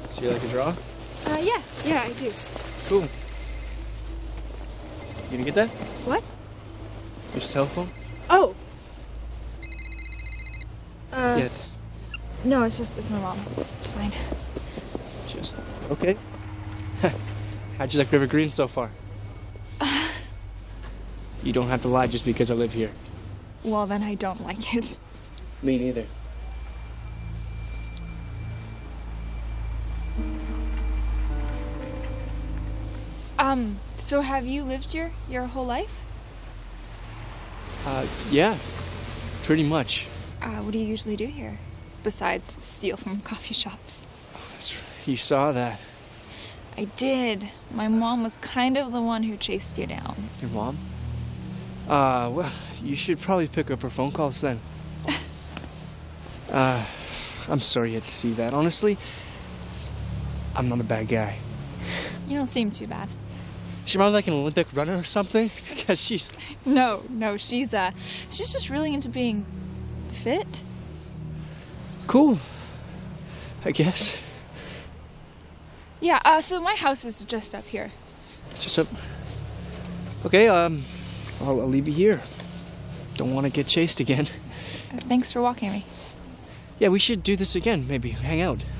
So you like to draw? Yeah, I do. Cool. You gonna get that? What? Your cell phone? Oh. Yeah, it's No, it's my mom's. It's fine. just okay. How'd you like River Green so far? You don't have to lie just because I live here. Well, then I don't like it. Me neither. So have you lived here your whole life? Yeah, pretty much. What do you usually do here? Besides steal from coffee shops. That's right. You saw that. I did. My mom was kind of the one who chased you down. Your mom? Well, you should probably pick up her phone calls then. I'm sorry you had to see that. Honestly, I'm not a bad guy. You don't seem too bad. She might like an Olympic runner or something, because she's... No, she's just really into being fit. Cool, I guess. Yeah, so my house is just up here. Just up... Okay, I'll leave you here. Don't want to get chased again. Thanks for walking me. Yeah, we should do this again, maybe. Hang out.